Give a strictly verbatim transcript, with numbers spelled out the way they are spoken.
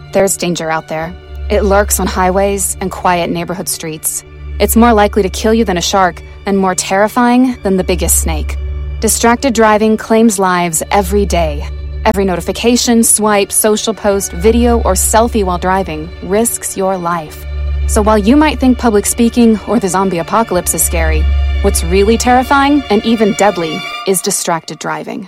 There's danger out there. It lurks on highways and quiet neighborhood streets. It's more likely to kill you than a shark, and more terrifying than the biggest snake. Distracted driving claims lives every day. Every notification, swipe, social post, video, or selfie while driving risks your life. So while you might think public speaking or the zombie apocalypse is scary, what's really terrifying and even deadly is distracted driving.